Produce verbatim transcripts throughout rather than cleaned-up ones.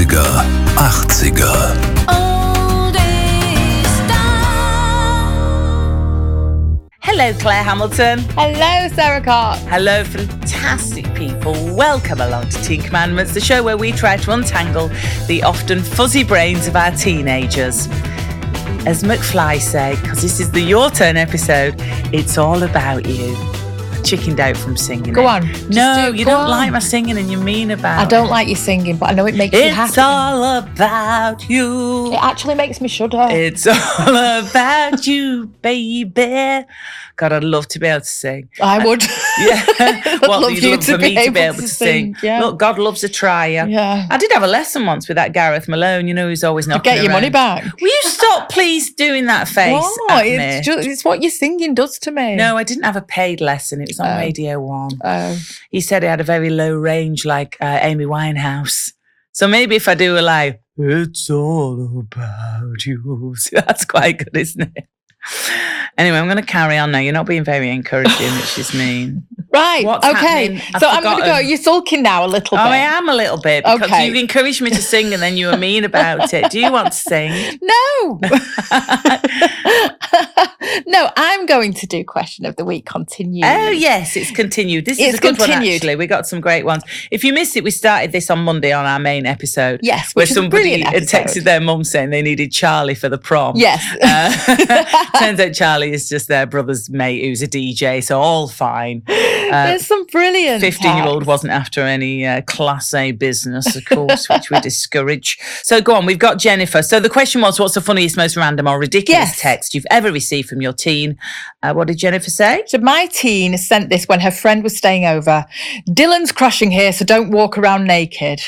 siebziger, achtziger. Hello, Claire Hamilton. Hello, Sarah Cox. Hello, fantastic people. Welcome along to Teen Commandments, the show where we try to untangle the often fuzzy brains of our teenagers. As McFly say, because this is the Your Turn episode, it's all about you. I chickened out from singing. Go it. on. Just No, do, you go don't on. like my singing and you mean about I don't it. like you singing, but I know it makes you happy. It's all about you. It actually makes me shudder. It's all about you, baby. God, I'd love to be able to sing. I would. Yeah. I'd Well, love you'd you love to for be me to be able able to to sing. sing, yeah. Look, God loves a trier. Yeah. I did have a lesson once with that Gareth Malone, you know, who's always knocking Get your around. money back. Will you stop, please, doing that face Oh, at it's, me? just, it's what your singing does to me. No, I didn't have a paid lesson. It was on Oh. Radio One. Oh. He said he had a very low range like uh, Amy Winehouse. So maybe if I do a live, it's all about you. See, that's quite good, isn't it? Anyway, I'm going to carry on now. You're not being very encouraging, which is mean. Right. What's okay. happening? I've So I'm going to go. forgotten. You're sulking now a little Oh, bit. I am a little bit because Okay. you encouraged me to sing and then you were mean about it. Do you want to sing? No. No, I'm going to do question of the week continue. Oh, yes, it's continued. This is It's a good one, continued. actually. We got some great ones. If you missed it, we started this on Monday on our main episode. Yes, Where which is a somebody brilliant had episode. texted their mum saying they needed Charlie for the prom. Yes. Uh, turns out Charlie is just their brother's mate who's a D J, so all fine. There's some brilliant fifteen-year-old texts. wasn't after any uh, Class A business, of course, which we discourage. So go on, we've got Jennifer. So the question was, what's the funniest, most random or ridiculous Yes. text you've ever received from your teen? Uh, what did Jennifer say? So my teen sent this when her friend was staying over. Dylan's crashing here, so don't walk around naked.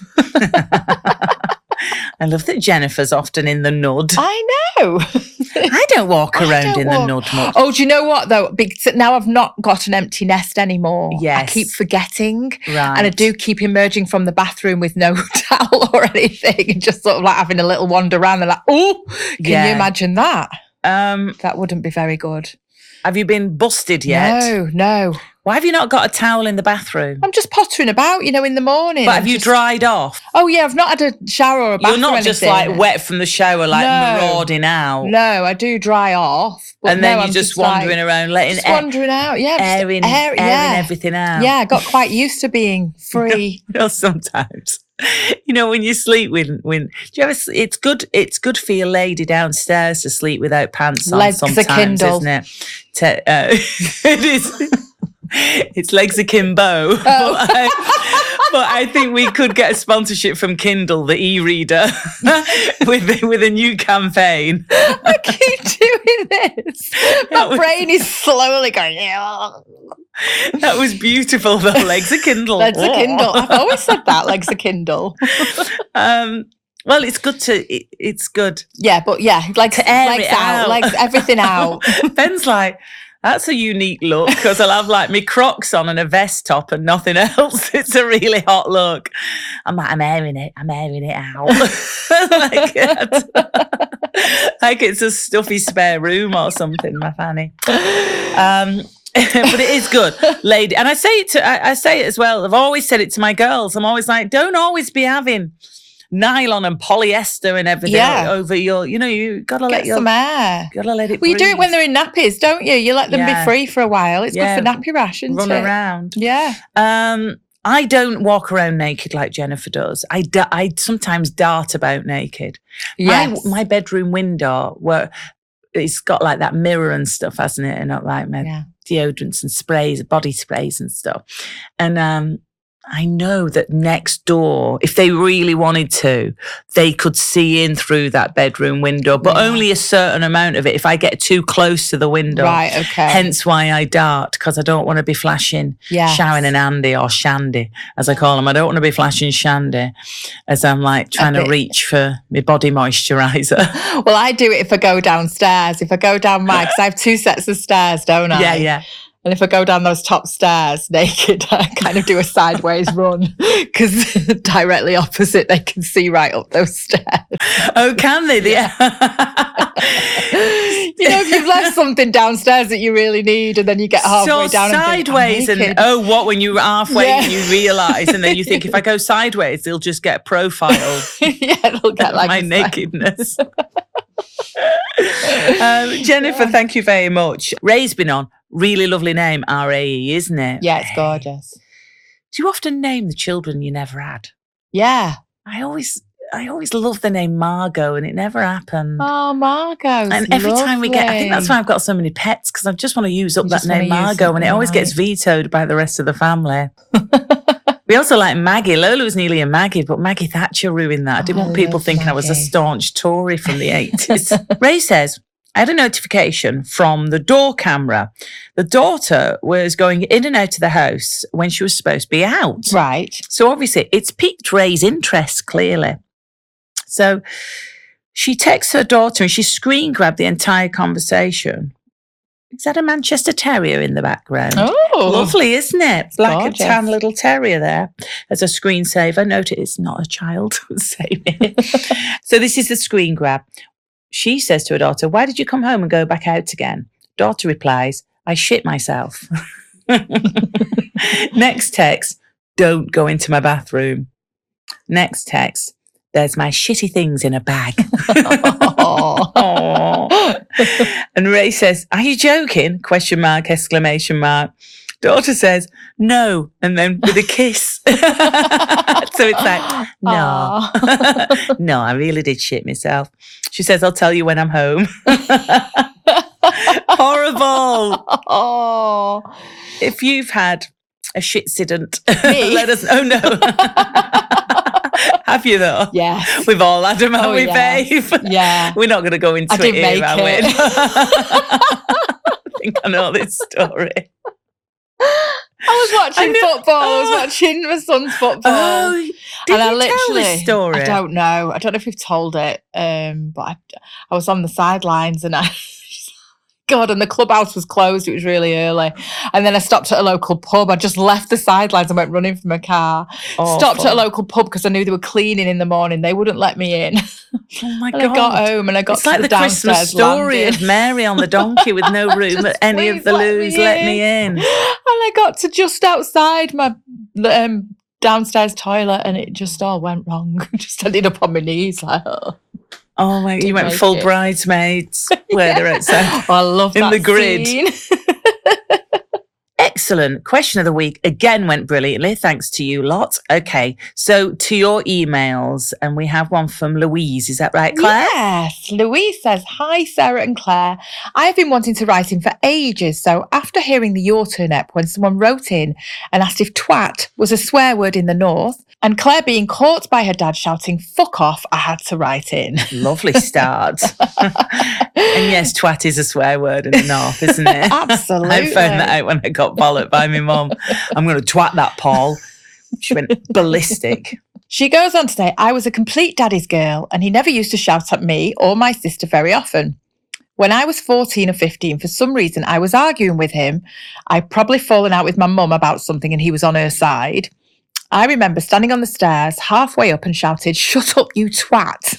I love that Jennifer's often in the nud. I know. I don't walk I around don't in walk- the nud much. Oh, do you know what though? Because now I've not got an empty nest anymore. I Yes. keep forgetting. Right. And I do keep emerging from the bathroom with no towel or anything and just sort of like having a little wander around and like, oh, can Yeah. you imagine that? Um, That wouldn't be very good. have you been busted yet? No, no. Why have you not got a towel in the bathroom? I'm just pottering about, you know, in the morning. But I'm have you just- dried off? Oh, yeah, I've not had a shower or a bath You're or not just anything. like wet from the shower, like No. marauding out. No, I do dry off. But and then no, you're I'm just, wandering like, around, letting Just air, wandering out, yeah. just airing, air- airing yeah. everything out. Yeah, I got quite used to being free. You know, sometimes, you know, when you sleep with, when do you ever? sl- It's good. It's good for your lady downstairs to sleep without pants on. Legs sometimes, akimbo. isn't it? To, uh, it is. It's legs akimbo. Oh. But, I, but I think we could get a sponsorship from Kindle, the e-reader, with with a new campaign. I keep doing this. My That was- brain is slowly going, yeah. That was beautiful, though. Legs a Kindle. Legs a Kindle. I've always said that, legs a Kindle. Um, well, it's good to. It, it's good. Yeah, but yeah, legs, To air legs it out, out. legs, everything out. Ben's like, that's a unique look because I'll have like my Crocs on and a vest top and nothing else. It's a really hot look. I'm like, I'm airing it. I'm airing it out. like, it's, like it's a stuffy spare room or something, my fanny. Um, but it is good, lady. And I say it to, I, I say it as well. I've always said it to my girls. I'm always like, don't always be having nylon and polyester and everything Yeah. over your, you know, you gotta let Get your, some air. gotta let it Well, you do it breathe. when they're in nappies, don't you? You let them Yeah. be free for a while. It's Yeah. good for nappy rash, isn't run it? around. Yeah. Um, I don't walk around naked like Jennifer does. I, da- I sometimes dart about naked. Yes. My, my bedroom window, where it's got like that mirror and stuff, hasn't it? And not like my Yeah. deodorants and sprays, body sprays and stuff. And um, I know that next door, if they really wanted to, they could see in through that bedroom window, but Yeah. only a certain amount of it if I get too close to the window. Right, okay. Hence why I dart, because I don't want to be flashing Yes. Sharon and Andy, or Shandy, as I call them. I don't want to be flashing Shandy as I'm like trying to bit. reach for my body moisturiser. Well, I do it if I go downstairs. If I go down my, because I have two sets of stairs, don't I? yeah, yeah. And if I go down those top stairs naked, I kind of do a sideways run because directly opposite, they can see right up those stairs. Oh, can they? Yeah. You know, if you've left something downstairs that you really need and then you get halfway so down sideways and, think, and oh, what, when you're halfway Yeah. and you realise and then you think, if I go sideways, they'll just get a profile yeah, it'll get of like my a side- nakedness. um, Jennifer, thank you very much. Ray's been on. Really lovely name, R A E, isn't it? Yeah, it's gorgeous. Do you often name the children you never had? Yeah. I always, I always love the name Margot, and it never happened. Oh, Margot. and every time we get, I think that's why I've got so many pets, because I just want to use up You that just wanna name use Margot, it, and it always gets right. vetoed by the rest of the family. We also like Maggie. Lola was nearly a Maggie, but Maggie Thatcher ruined that. I didn't Oh, want I people love thinking I was a Maggie. staunch Tory from the eighties. Ray says, I had a notification from the door camera. The daughter was going in and out of the house when she was supposed to be out. Right. So obviously it's piqued Ray's interest, clearly. So she texts her daughter and she screen grabbed the entire conversation. Is that a Manchester Terrier in the background? Oh, Lovely, isn't it? Black and gorgeous. tan little terrier there as a screensaver. Note it's not a child. Same here. So this is the screen grab. She says to her daughter, why did you come home and go back out again? Daughter replies, I shit myself. Next text, don't go into my bathroom. Next text, there's my shitty things in a bag. Aw. And Ray says, are you joking? Question mark, exclamation mark. Daughter says, no, and then with a kiss. So it's like, no. Aw. No, I really did shit myself. She says, I'll tell you when I'm home. Horrible. Oh. If you've had a shitcident, Me? let us know. Oh, no. Have you though? Yeah. We've all had them, haven't Oh, we, yeah. babe? Yeah. We're not going to go into I it didn't here, make are it. we? I think I know this story. I was watching I know- football. I was Oh. watching my son's football. Oh, did and I you tell literally, this story? I don't know. I don't know if we've told it. Um, but I, I was on the sidelines and I, God, and the clubhouse was closed. It was really early. And then I stopped at a local pub. I just left the sidelines and went running from my car. Stopped at a Awful. local pub because I knew they were cleaning in the morning. They wouldn't let me in. Oh my And God. I got home and I got It's to like the, the, Christmas downstairs story landing. of Mary on the donkey with no room Just at any of please the let me loos. Let me in. And I got to just outside my um, downstairs toilet and it just all went wrong. Just ended up on my knees like, oh. Oh my! You Didn't went make full it. bridesmaids where they're outside. Oh, I love In that the grid. scene. Excellent. Question of the week again went brilliantly. Thanks to you lot. Okay, so to your emails, and we have one from Louise. Is that right, Claire? Yes. Louise says, hi, Sarah and Claire. I've been wanting to write in for ages. So after hearing the Your Turn Ep, when someone wrote in and asked if twat was a swear word in the North, and Claire being caught by her dad shouting, fuck off, I had to write in. Lovely start. And yes, twat is a swear word in the North, isn't it? Absolutely. I found that out when I got bollocked by my mum. I'm going to twat that Paul. She went ballistic. She goes on to say, I was a complete daddy's girl and he never used to shout at me or my sister very often. When I was fourteen or fifteen, for some reason, I was arguing with him. I'd probably fallen out with my mum about something and he was on her side. I remember standing on the stairs halfway up and shouted, shut up, you twat.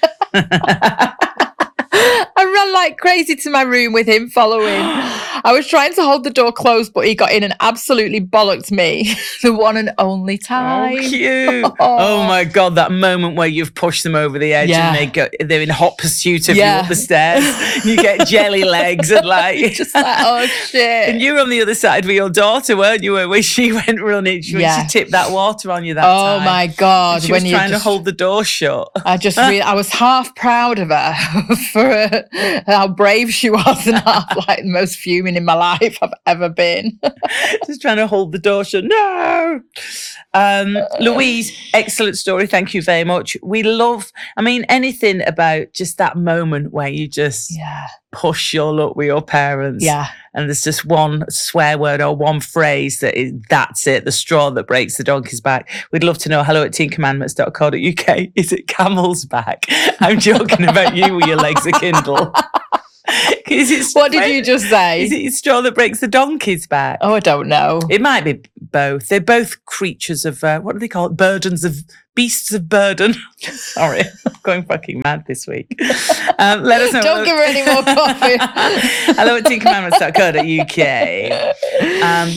I ran like crazy to my room with him following. I was trying to hold the door closed, but he got in and absolutely bollocked me. The one and only time. Oh, cute. Oh my God, that moment where you've pushed them over the edge Yeah. and they go, they're in hot pursuit of Yeah. you up the stairs. You get jelly legs and like, Just like, oh shit. and you were on the other side with your daughter, weren't you? Where she went running, she, when Yeah. she tipped that water on you that Oh time. my God. And she when was you trying just, to hold the door shut. I just re- I was half proud of her for uh, how brave she was and half like the most fuming in my life I've ever been. Just trying to hold the door shut. No. Um, Louise, excellent story. Thank you very much. We love, I mean, anything about just that moment where you just Yeah. push your luck with your parents. Yeah. And there's just one swear word or one phrase that is, that's it, the straw that breaks the donkey's back. We'd love to know. Hello at teen commandments dot co dot uk. Is it camel's back? I'm joking about you with your legs a Kindle. Is it What did you just say? Is it straw that breaks the donkey's back? Oh, I don't know. It might be both. They're both creatures of, uh, what do they call it? Burdens of, beasts of burden. Sorry, I'm going fucking mad this week. Um, let us know. Don't give her any more coffee. Hello at teen commandments dot co dot U K. Um,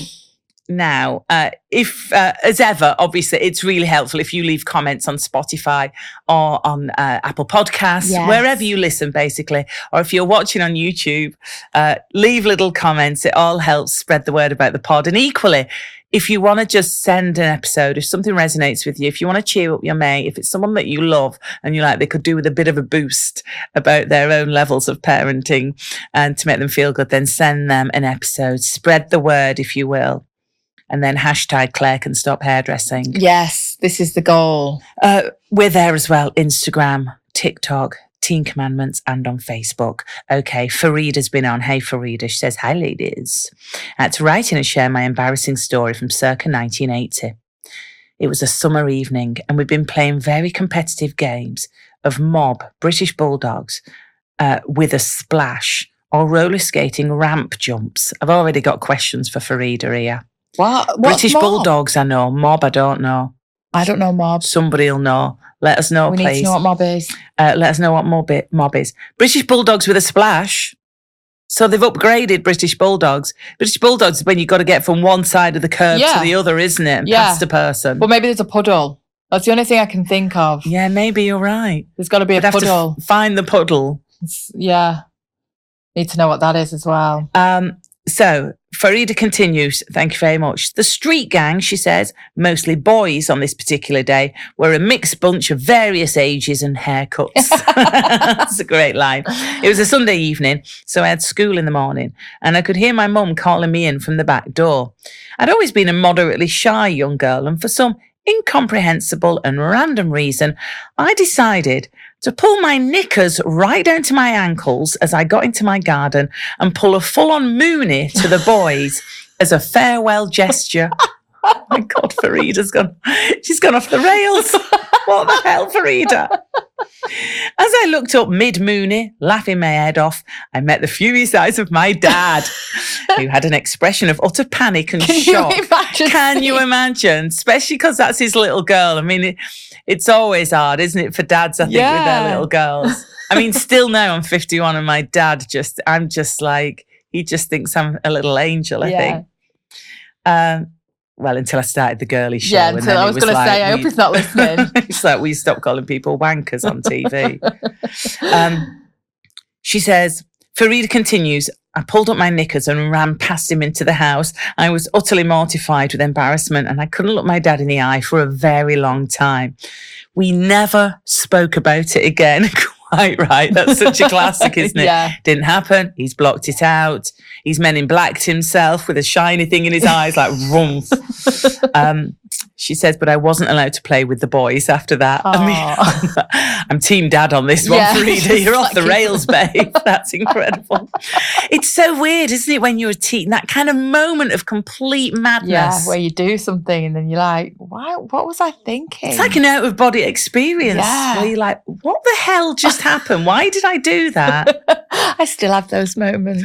now, uh, if, uh, as ever, obviously, it's really helpful if you leave comments on Spotify or on uh, Apple Podcasts, Yes. wherever you listen, basically. Or if you're watching on YouTube, uh, leave little comments. It all helps spread the word about the pod. And equally, if you want to just send an episode, if something resonates with you, if you want to cheer up your mate, if it's someone that you love and you like, they could do with a bit of a boost about their own levels of parenting and to make them feel good, then send them an episode. Spread the word, if you will. And then hashtag Claire can stop hairdressing. Yes, this is the goal. Uh, we're there as well. Instagram, TikTok, Teen Commandments, and on Facebook. Okay, Farida's been on. Hey, Farida. She says, hi, ladies. I had to write in and share my embarrassing story from circa nineteen eighty. It was a summer evening, and we'd been playing very competitive games of mob, British Bulldogs, uh, with a splash, or roller skating ramp jumps. I've already got questions for Farida here. What? What's British mob? Bulldogs, I know. Mob, I don't know. I don't know mob. Somebody will know. Let us know, we please. need to know what mob is. Uh, let us know what mob, it, mob is. British Bulldogs with a splash. So they've upgraded British Bulldogs. British Bulldogs is when you've got to get from one side of the curb Yeah. to the other, isn't it? And Yeah. past a person. Well, maybe there's a puddle. That's the only thing I can think of. Yeah, maybe you're right. There's got to be a You'd have to puddle. f- find the puddle. It's- yeah. Need to know what that is as well. Um, so Farida continues, thank you very much. The street gang, she says, mostly boys on this particular day, were a mixed bunch of various ages and haircuts. That's a great line. It was a Sunday evening, so I had school in the morning, and I could hear my mum calling me in from the back door. I'd always been a moderately shy young girl, and for some incomprehensible and random reason, I decided to pull my knickers right down to my ankles as I got into my garden and pull a full-on moonie to the boys as a farewell gesture. Oh my God, Farida's gone. She's gone off the rails. What the hell, Farida? As I looked up mid-moonie, laughing my head off, I met the furious eyes of my dad, who had an expression of utter panic and Can shock. you imagine? Can you imagine? Especially because that's his little girl. I mean, it, it's always hard, isn't it, for dads, I think, with Yeah. their little girls. I mean, still now I'm fifty-one and my dad just, I'm just like, he just thinks I'm a little angel, I Yeah. think. Um, well, until I started the girly show. Yeah, and until then I it was going to like say, I we- hope he's not listening. It's like we stopped calling people wankers on T V. um, she says, Farida continues, I pulled up my knickers and ran past him into the house. I was utterly mortified with embarrassment and I couldn't look my dad in the eye for a very long time. We never spoke about it again. Quite right. That's such a classic, isn't it? Yeah. Didn't happen. He's blocked it out. He's Men in Blacked himself with a shiny thing in his eyes, like rumph. Um, she says, but I wasn't allowed to play with the boys after that. I mean, I'm team dad on this one, Yeah. Farida. You're off the Like- rails, babe. That's incredible. It's so weird, isn't it, when you're a teen? That kind of moment of complete madness. Yeah, where you do something and then you're like, why? What was I thinking? It's like an out of body experience Yeah. where you're like, what the hell just happened? Why did I do that? I still have those moments.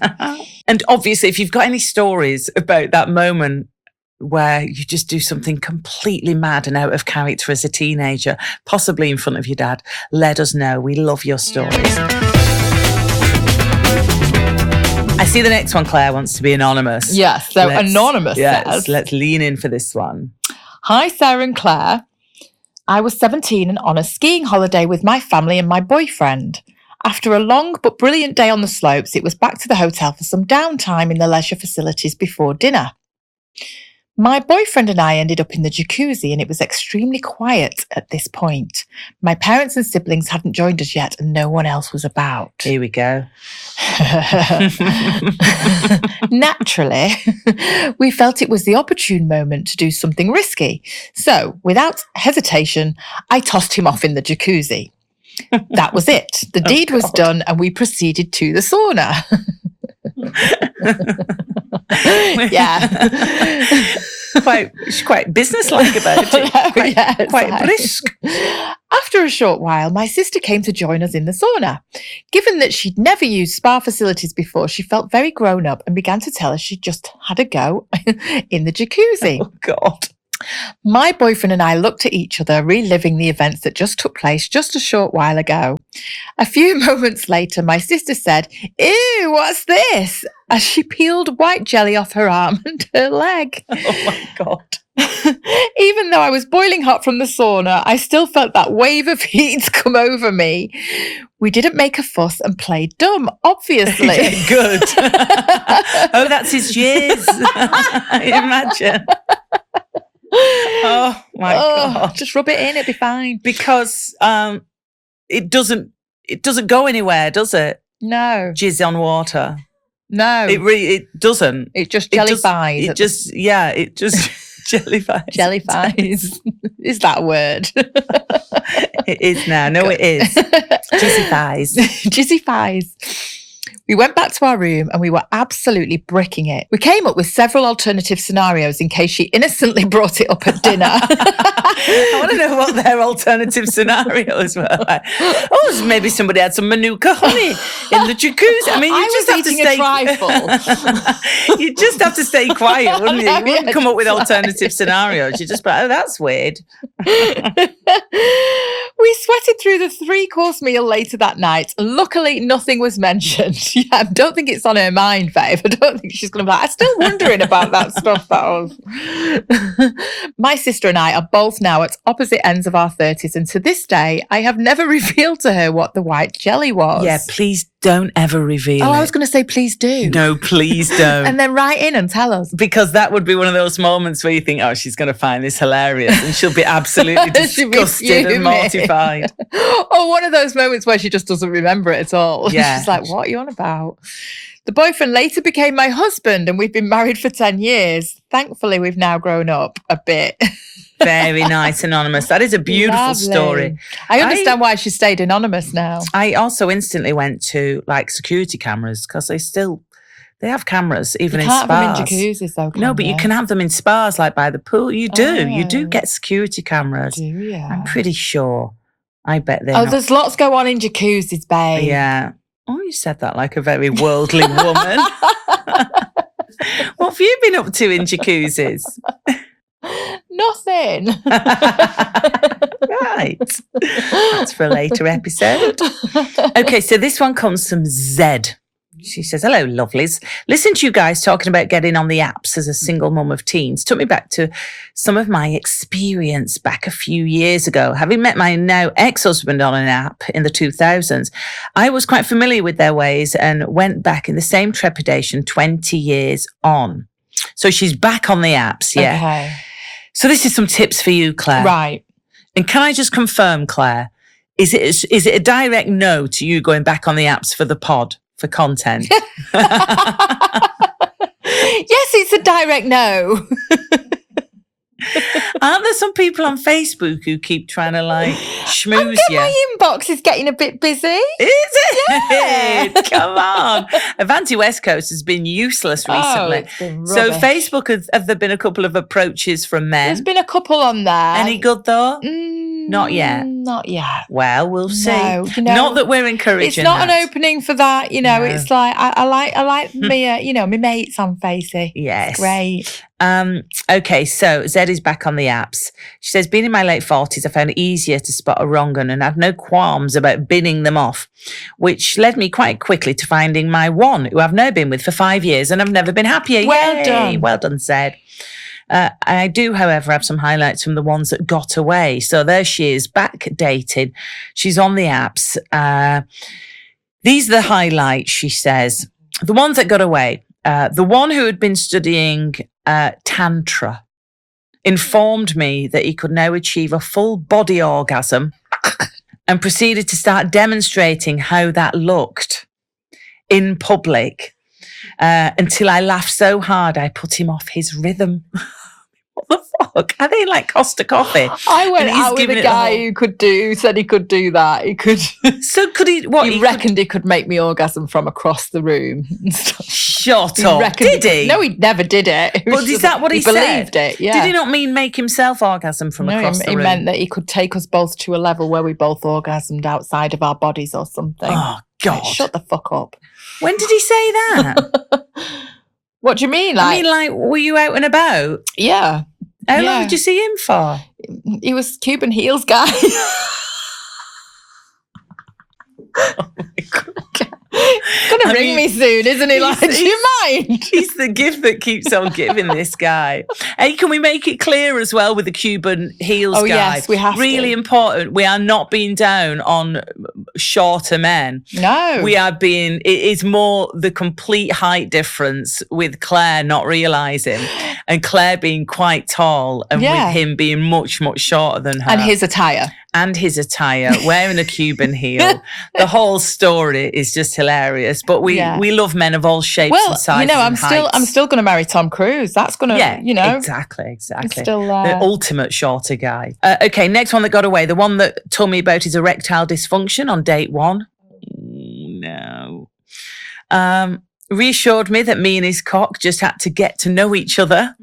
And obviously, if you've got any stories about that moment where you just do something completely mad and out of character as a teenager, possibly in front of your dad, let us know. We love your stories. I see the next one, Claire, wants to be anonymous. Yes, so Let's- Anonymous Yes, says, let's lean in for this one. Hi, Sarah and Claire. I was seventeen and on a skiing holiday with my family and my boyfriend. After a long but brilliant day on the slopes, it was back to the hotel for some downtime in the leisure facilities before dinner. My boyfriend and I ended up in the jacuzzi and it was extremely quiet at this point. My parents and siblings hadn't joined us yet and no one else was about. Here we go. Naturally, we felt it was the opportune moment to do something risky. So, without hesitation, I tossed him off in the jacuzzi. That was it. The Oh, deed was God. done and we proceeded to the sauna. Yeah. quite, she's quite businesslike about it. Quite, Yeah, it's quite like- brisk. After After a short while, my sister came to join us in the sauna. Given that she'd never used spa facilities before, she felt very grown up and began to tell us she'd just had a go in the jacuzzi. Oh, God. My boyfriend and I looked at each other, reliving the events that just took place just a short while ago. A few moments later, my sister said, "Ew, what's this?" as she peeled white jelly off her arm and her leg. Oh, my God. Even though I was boiling hot from the sauna, I still felt that wave of heat come over me. We didn't make a fuss and played dumb, obviously. Yeah, good. Oh, that's his jizz. Imagine. Oh, my Oh, God. just rub it in, it'll be fine. Because um, it doesn't it doesn't go anywhere, does it? No, Jizz on water. no. It really it doesn't. It just It just- jellifies. It just yeah, it just jellifies. jellifies. Is that a word? It is now. No, it is. Jizzifies. Jizzifies. We went back to our room and we were absolutely bricking it. We came up with several alternative scenarios in case she innocently brought it up at dinner. I want to know what their alternative scenarios were. Like, oh, maybe somebody had some Manuka honey in the jacuzzi. I mean, you I just was have to eating stay. a trifle. You just have to stay quiet, wouldn't you? No, You wouldn't yeah, come up with just alternative scenarios. You just be like, oh, that's weird. We sweated through the three-course meal later that night. Luckily, nothing was mentioned. Yeah, I don't think it's on her mind, babe. I don't think she's going to be like, I'm still wondering about that stuff that was. My sister and I are both now at opposite ends of our thirties, and to this day, I have never revealed to her what the white jelly was. Yeah, please don't ever reveal Oh, it. I was going to say, please do. No, please don't. And then write in and tell us. Because that would be one of those moments where you think, oh, she's going to find this hilarious, and she'll be absolutely She'll be disgusted and fuming. mortified. Or one of those moments where she just doesn't remember it at all. Yeah. She's like, what are you on about? The boyfriend later became my husband and we've been married for ten years. Thankfully, we've now grown up a bit. Very nice, Anonymous. That is a beautiful Lovely. story. I understand why she stayed anonymous now. I also instantly went to like security cameras because they still, they have cameras even You in can't spas. have them in jacuzzis though, can No, but you can have them in spas like by the pool. You do. You do Oh. get security cameras. Do you? I'm pretty sure. I bet they're Oh, not. there's lots go on in jacuzzis, babe. Yeah. Oh, you said that like a very worldly woman. What have you been up to in jacuzzis? Nothing. Right. That's for a later episode. Okay, so this one comes from Zed. She says, hello, lovelies. Listen to you guys talking about getting on the apps as a single mum of teens. Took me back to some of my experience back a few years ago. Having met my now ex-husband on an app in the two thousands, I was quite familiar with their ways and went back in the same trepidation twenty years on. So she's back on the apps, yeah. Okay. So this is some tips for you, Claire. Right. And can I just confirm, Claire, is it is it a direct no to you going back on the apps for the pod, for content? Yes, it's a direct no. Aren't there some people on Facebook who keep trying to like schmooze you? My inbox is getting a bit busy. Is it? Yeah. Come on. Avanti West Coast has been useless Oh, recently. it's been So rubbish. Facebook, has, have there been a couple of approaches from men? There's been a couple on there. Any good though? Mm, Not yet. Not yet. Well, we'll see. No, you know, Not that we're encouraging It's not that. an opening for that, you know. No. It's like I, I like I like me, uh, you know, my mates on Facey. Yes. Great. Um, okay, so Zed is back on the apps. She says, being in my late forties, I found it easier to spot a wrong un and had no qualms about binning them off, which led me quite quickly to finding my one, who I've now been with for five years and I've never been happier. Well Yay! done. Well done, Zed. Uh, I do, however, have some highlights from the ones that got away. So there she is, back dating. She's on the apps. Uh, these are the highlights, she says. The ones that got away. Uh, the one who had been studying uh, Tantra informed me that he could now achieve a full body orgasm and proceeded to start demonstrating how that looked in public uh, until I laughed so hard I put him off his rhythm. what the fuck? Are they like Costa Coffee? I went And he's out with giving a it the guy whole- who could do, said he could do that. He could. So could he, what? he he reckoned he could make me orgasm from across the room. and stuff. Could, shut He up. reckoned Did could- he? No, he never did it. It was But is just- that what he, he said? believed it, yeah. Did he not mean make himself orgasm from No, across he, the he room? meant that he could take us both to a level where we both orgasmed outside of our bodies or something. Oh, Like, God. shut the fuck up. When did he say that? What do you mean? I Like, mean, like, were you out and about? yeah, How Yeah. long did you see him for? he was Cuban heels guy. Gonna I ring mean, me soon, isn't he? Like, he's- do you mind? He's the gift that keeps on giving, this guy. Hey, can we make it clear as well with the Cuban heels Oh, guy? yes, we have Really to. important. We are not being down on shorter men. No, We are being, it is more the complete height difference with Claire not realising and Claire being quite tall and Yeah. with him being much, much shorter than her. and his attire. and his attire, wearing a Cuban heel. The whole story is just hilarious. But we, Yeah. we love men of all shapes Well, and sizes. you know, I'm and still, I'm heights. still going to marry Tom Cruise. That's going to, Yeah, you know, exactly, it's exactly. still uh, The ultimate shorter guy. Uh, okay, next one that got away. The one that told me about his erectile dysfunction on date one. Mm, No. Um, reassured me that me and his cock just had to get to know each other.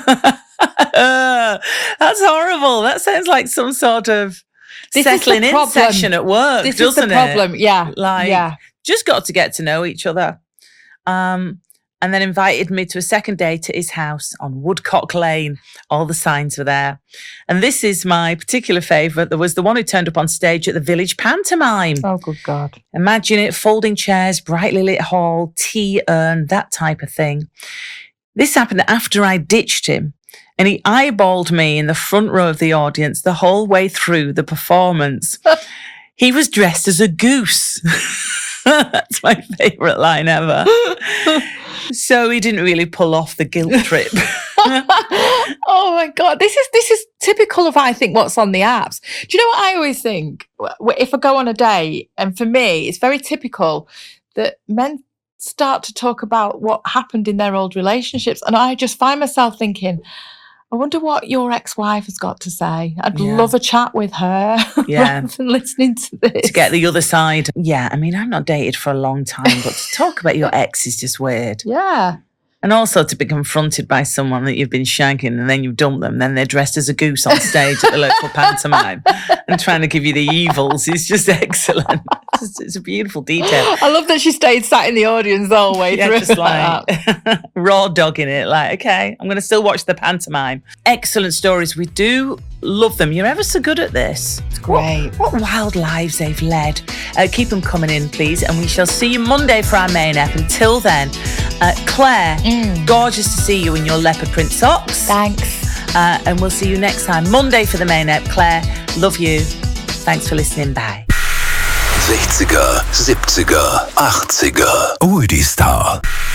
That's horrible. That sounds like some sort of This is the settling in problem. session at work, this is doesn't the problem. it? Yeah, Like, yeah. just got to get to know each other. Um, and then invited me to a second date at his house on Woodcock Lane. All the signs were there. And this is my particular favourite. There was the one who turned up on stage at the Village Pantomime. Oh, good God. Imagine it, folding chairs, brightly lit hall, tea urn, that type of thing. This happened after I ditched him. And he eyeballed me in the front row of the audience the whole way through the performance. He was dressed as a goose. That's my favourite line ever. So he didn't really pull off the guilt trip. Oh my God. This is this is typical of, I think, what's on the apps. Do you know what I always think? W- If I go on a date, and for me, it's very typical that men start to talk about what happened in their old relationships. And I just find myself thinking, I wonder what your ex-wife has got to say. I'd Yeah. love a chat with her Yeah. rather than listening to this. To get the other side. Yeah, I mean, I've not dated for a long time, but to talk about your ex is just weird. Yeah. And also to be confronted by someone that you've been shagging and then you dump them, then they're dressed as a goose on stage at the local pantomime and trying to give you the evils is just excellent. It's, just- it's a beautiful detail. I love that she stayed sat in the audience the whole way Yeah, through. just like that. like raw dogging it. Like, okay, I'm going to still watch the pantomime. Excellent stories. We do love them. You're ever so good at this. It's great. What, what wild lives they've led. Uh, keep them coming in, please. And we shall see you Monday for our main app. Until then, uh, Claire, gorgeous to see you in your leopard print socks. Thanks. Uh, and we'll see you next time. Monday for the main app. Claire, love you. Thanks for listening. Bye. sechziger, siebziger, achtziger. Oldie Star.